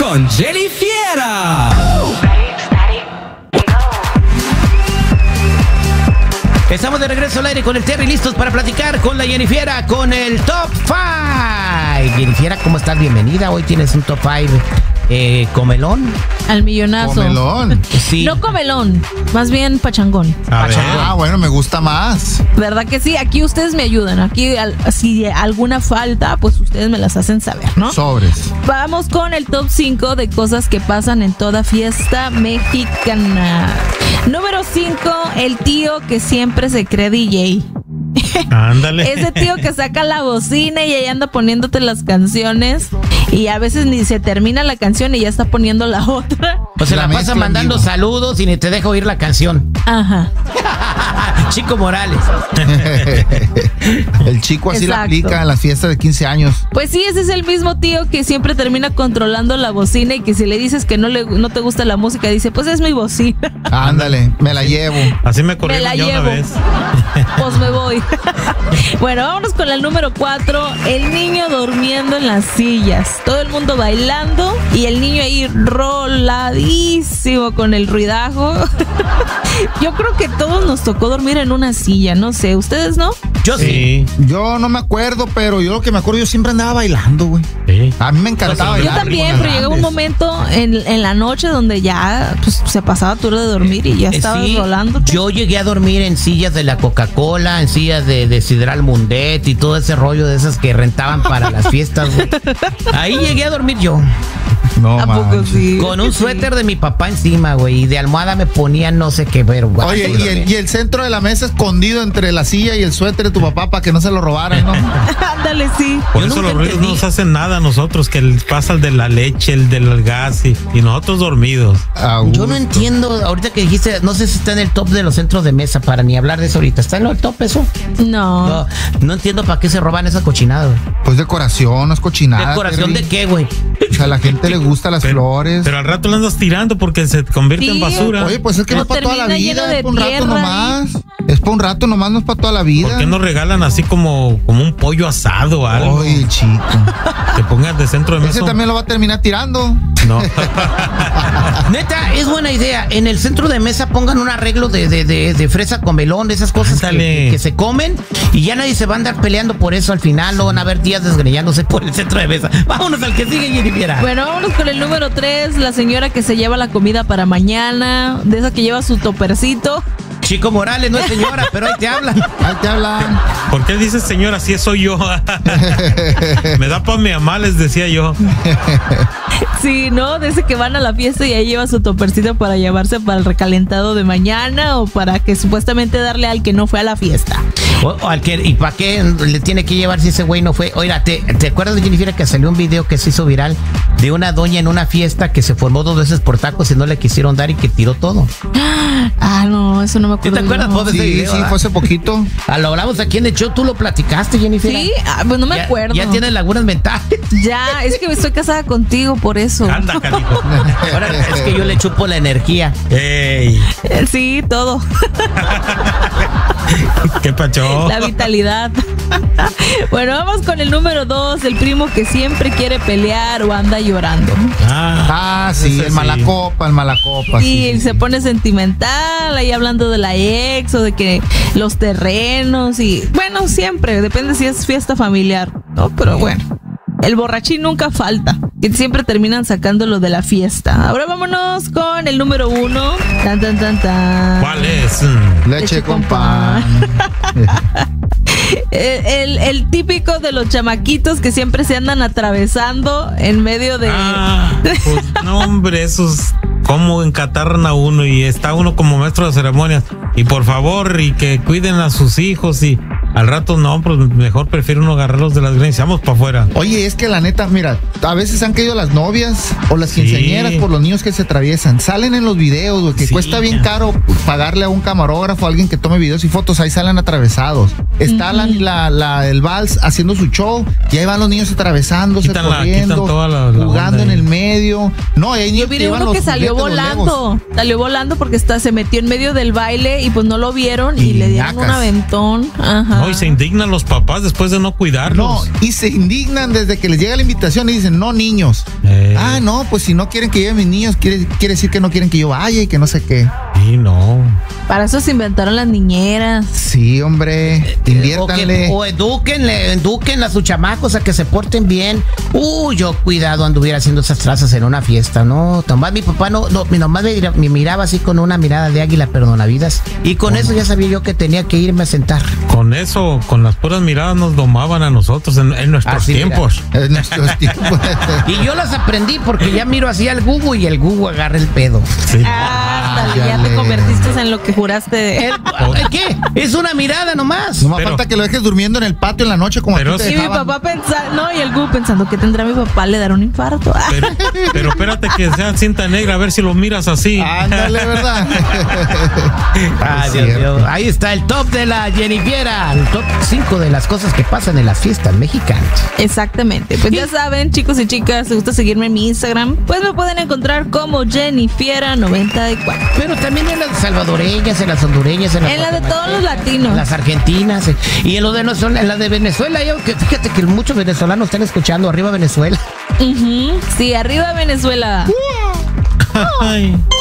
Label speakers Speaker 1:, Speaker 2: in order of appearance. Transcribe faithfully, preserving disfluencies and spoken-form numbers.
Speaker 1: con Jenny Fiera.
Speaker 2: Estamos de regreso al aire con el Terry, listos para platicar con la Jenny Fiera con el Top cinco. Jenny Fiera, ¿cómo estás? Bienvenida. Hoy tienes un Top cinco eh, comelón.
Speaker 3: Al millonazo.
Speaker 4: Comelón.
Speaker 2: Sí.
Speaker 3: No comelón, más bien pachangón.
Speaker 4: A ver. Ah, bueno, me gusta más.
Speaker 3: ¿Verdad que sí? Aquí ustedes me ayudan. Aquí, al, si alguna falta, pues ustedes me las hacen saber, ¿no?
Speaker 4: Sobres.
Speaker 3: Vamos con el top cinco de cosas que pasan en toda fiesta mexicana. Número cinco, el tío que siempre se cree D J.
Speaker 5: Ándale.
Speaker 3: Ese tío que saca la bocina y ahí anda poniéndote las canciones y a veces ni se termina la canción y ya está poniendo la otra.
Speaker 2: O se la, la pasa mandando saludos y ni te deja oír la canción.
Speaker 3: Ajá.
Speaker 2: Chico Morales.
Speaker 4: El chico así
Speaker 3: Exacto.
Speaker 4: la aplica en las fiestas de quince años.
Speaker 3: Pues sí, ese es el mismo tío que siempre termina controlando la bocina y que si le dices que no le no te gusta la música, dice, pues es mi bocina.
Speaker 4: Ándale, me la llevo.
Speaker 5: Así me corrieron
Speaker 3: Me la
Speaker 5: yo
Speaker 3: llevo.
Speaker 5: una vez.
Speaker 3: Pues me voy. Bueno, vámonos con el número cuatro. El niño durmiendo en las sillas. Todo el mundo bailando y el niño ahí roladísimo con el ruidajo. Yo creo que todos nos tocó dormir en una silla, no sé, ¿ustedes no?
Speaker 2: Yo sí.
Speaker 5: Sí.
Speaker 4: Yo no me acuerdo, pero yo lo que me acuerdo, yo siempre andaba bailando, güey.
Speaker 5: Sí.
Speaker 4: A mí me encantaba
Speaker 3: Yo
Speaker 4: bailar.
Speaker 3: también,
Speaker 4: con
Speaker 3: pero llegó un
Speaker 4: grandes.
Speaker 3: momento en, en la noche donde ya pues, se pasaba tu hora de dormir y ya
Speaker 2: Eh,
Speaker 3: estabas
Speaker 2: sí,
Speaker 3: rolando.
Speaker 2: yo llegué a dormir en sillas de la Coca-Cola, en sillas de, de Sidral Mundet y todo ese rollo de esas que rentaban para las fiestas, güey. Ahí llegué a dormir yo.
Speaker 4: No,
Speaker 3: ¿A poco
Speaker 4: manches.
Speaker 3: sí?
Speaker 2: Con un
Speaker 3: Sí.
Speaker 2: suéter de mi papá encima, güey. Y de almohada me ponía no sé qué, pero güey.
Speaker 4: Oye, y el, y el centro de la mesa escondido entre la silla y el suéter de tu papá para que no se lo robaran, ¿no?
Speaker 3: Ándale, sí.
Speaker 5: Por
Speaker 2: Yo
Speaker 5: eso
Speaker 2: nunca
Speaker 5: los ruidos no
Speaker 2: entendí.
Speaker 5: nos hacen nada a nosotros, que el- pasa el de la leche, el del gas y, y nosotros dormidos.
Speaker 4: A
Speaker 2: Yo no
Speaker 4: gusto.
Speaker 2: entiendo, ahorita que dijiste, no sé si está en el top de los centros de mesa para ni hablar de eso ahorita. ¿Está en el top eso?
Speaker 3: No.
Speaker 2: No, no entiendo para qué se roban esa cochinada, güey.
Speaker 4: Pues decoración, no es cochinada.
Speaker 2: ¿Decoración de
Speaker 4: Terry.
Speaker 2: qué, güey?
Speaker 4: O sea, a la gente le gusta las
Speaker 5: Pero,
Speaker 4: flores.
Speaker 5: pero al rato lo andas tirando porque se convierte
Speaker 3: Sí.
Speaker 5: en basura.
Speaker 4: Oye, pues es que no,
Speaker 3: No
Speaker 4: es para toda la
Speaker 3: termina lleno
Speaker 4: vida,
Speaker 3: de
Speaker 4: es para un rato
Speaker 3: tierra
Speaker 4: nomás. Es para un rato nomás, no es para toda la vida.
Speaker 5: ¿Por qué no regalan así como, como un pollo asado o algo?
Speaker 4: Oye, chico.
Speaker 5: Que pongas de centro de
Speaker 4: Ese
Speaker 5: mesa.
Speaker 4: también lo va a terminar tirando.
Speaker 5: No.
Speaker 2: Neta, es buena idea. En el centro de mesa pongan un arreglo de, de, de, de fresa con melón, esas cosas que,
Speaker 5: Ándale.
Speaker 2: que se comen y ya nadie se va a andar peleando por eso al final. No van a haber días desgreñándose por el centro de mesa. Vámonos al que sigue, Jenny Fiera.
Speaker 3: Bueno, vámonos con el número tres, la señora que se lleva la comida para mañana, de esa que lleva su topercito.
Speaker 2: Chico Morales, no es señora, pero ahí te hablan.
Speaker 4: Ahí te hablan.
Speaker 5: ¿Por qué dices señora si soy yo? Me da pa' mi mamá, les decía yo.
Speaker 3: Sí, ¿no? De ese que van a la fiesta y ahí lleva su topercito para llevarse para el recalentado de mañana o para que supuestamente darle al que no fue a la fiesta.
Speaker 2: O, o al que, ¿y para qué le tiene que llevar si ese güey no fue? Oiga, ¿te, ¿te acuerdas de Jenny Fiera que salió un video que se hizo viral de una doña en una fiesta que se formó dos veces por tacos y no le quisieron dar y que tiró todo?
Speaker 3: Ah, no, eso no me
Speaker 2: ¿Sí
Speaker 3: acuerdo.
Speaker 2: te acuerdas
Speaker 3: no.
Speaker 2: vos de ese
Speaker 4: Sí,
Speaker 2: video?
Speaker 4: sí,
Speaker 2: ah?
Speaker 4: fue hace poquito.
Speaker 2: Ah, lo hablamos aquí en el show, tú lo platicaste, Jenny Fiera.
Speaker 3: Sí, ah, pues no me
Speaker 2: Ya-
Speaker 3: acuerdo.
Speaker 2: Ya tienes lagunas mentales.
Speaker 3: Ya, es que estoy casada contigo, por eso.
Speaker 5: Anda, canijo.
Speaker 2: Ahora es que yo le chupo la energía.
Speaker 5: Ey,
Speaker 3: Eh, Sí, todo.
Speaker 5: qué pacho.
Speaker 3: La vitalidad. Bueno, vamos con el número dos, el primo que siempre quiere pelear o anda llorando.
Speaker 5: Ah,
Speaker 4: Ah, sí,
Speaker 5: ese
Speaker 4: el malacopa, el malacopa.
Speaker 3: Y
Speaker 4: Sí, sí,
Speaker 3: se
Speaker 4: sí.
Speaker 3: pone sentimental ahí hablando de la ex o de que los terrenos y bueno, siempre, depende si es fiesta familiar, ¿no? Pero bueno, el borrachín nunca falta, que siempre terminan sacándolo de la fiesta. Ahora vámonos con el número uno. Tan, tan, tan, tan.
Speaker 5: ¿cuál es?
Speaker 4: Leche
Speaker 3: Leche
Speaker 4: con
Speaker 3: con
Speaker 4: pan.
Speaker 3: El, el- el típico de los chamaquitos que siempre se andan atravesando en medio de...
Speaker 5: Ah, pues no, hombre, esos cómo encatarran a uno y está uno como maestro de ceremonias. Y por favor, y que cuiden a sus hijos y al rato no, pues mejor prefiere uno agarrarlos de las greñas. Vamos para afuera.
Speaker 4: Oye, es que la neta, mira, a veces han caído las novias o las
Speaker 5: Sí.
Speaker 4: quinceañeras por los niños que se atraviesan. Salen en los videos, güey, que
Speaker 5: Sí.
Speaker 4: cuesta bien caro pagarle a un camarógrafo, a alguien que tome videos y fotos, ahí salen atravesados. Está la, la, la- el vals haciendo su show y ahí van los niños atravesándose,
Speaker 5: Quitan la-
Speaker 4: corriendo,
Speaker 5: quitan toda la- la
Speaker 4: jugando
Speaker 5: onda
Speaker 4: en
Speaker 5: ahí.
Speaker 4: el medio. No, hay
Speaker 3: Yo
Speaker 4: niños
Speaker 3: vi
Speaker 4: que llevan
Speaker 3: uno que
Speaker 4: los
Speaker 3: salió
Speaker 4: juguetes, los Legos.
Speaker 3: volando, salió volando porque está, se metió en medio del baile y pues no lo vieron y,
Speaker 4: Y
Speaker 3: le dieron
Speaker 4: ñacas.
Speaker 3: un aventón. Ajá.
Speaker 5: No, y se indignan los papás después de no
Speaker 4: No,
Speaker 5: cuidarlos.
Speaker 4: y se indignan desde que les llega la invitación y dicen, no, niños.
Speaker 5: Eh,
Speaker 4: Ah, no, pues si no quieren que lleven mis niños, quiere, quiere decir que no quieren que yo vaya y que no sé qué.
Speaker 5: Sí, no.
Speaker 3: Para eso se inventaron las niñeras.
Speaker 4: Sí, hombre,
Speaker 2: O, que,
Speaker 4: inviértanle.
Speaker 2: o edúquenle, edúquenle a sus chamacos a que se porten bien. Uh, yo cuidado anduviera haciendo esas trazas en una fiesta, ¿no? Tomás, mi papá no, no mi nomás me, mira- me miraba así con una mirada de águila perdonavidas. Y con eso ya sabía yo que tenía que irme a sentar.
Speaker 5: Con eso, con las puras miradas nos domaban a nosotros en, en nuestros
Speaker 2: Así, mira.
Speaker 5: tiempos.
Speaker 4: En nuestros tiempos.
Speaker 2: Y yo las aprendí porque ya miro así al Gugu y el Gugu agarra el pedo.
Speaker 5: Sí.
Speaker 3: Ándale, ya
Speaker 4: Ándale.
Speaker 3: te convertiste en lo que juraste.
Speaker 2: El- ¿Qué? Es una mirada nomás.
Speaker 4: No más
Speaker 5: Pero-
Speaker 4: falta que lo dejes durmiendo en el patio en la noche como
Speaker 5: Pero
Speaker 4: a ti te
Speaker 5: sí,
Speaker 3: Y mi
Speaker 4: dejaban.
Speaker 3: papá pensando, no, y el Gu pensando que tendrá mi papá, le dará un infarto.
Speaker 5: Pero, pero espérate que sea cinta negra, a ver si lo miras así.
Speaker 4: Ándale, ¿verdad?
Speaker 2: Ay,
Speaker 4: Es
Speaker 2: Dios
Speaker 4: cierto.
Speaker 2: mío. Ahí está el top de la Jennifiera, el top cinco de las cosas que pasan en las fiestas mexicanas.
Speaker 3: Exactamente. Pues ya saben, chicos y chicas, si gusta seguirme en mi Instagram, pues me pueden encontrar como Jennifiera noventa y cuatro.
Speaker 2: Pero también en las salvadoreñas, en las hondureñas, en las,
Speaker 3: En la de todos los
Speaker 2: en
Speaker 3: latinos.
Speaker 2: las argentinas eh, y en lo de Venezuela, en la de Venezuela. Yo, que fíjate que muchos venezolanos están escuchando arriba Venezuela.
Speaker 3: Ujú. Sí, arriba Venezuela.
Speaker 5: Ay.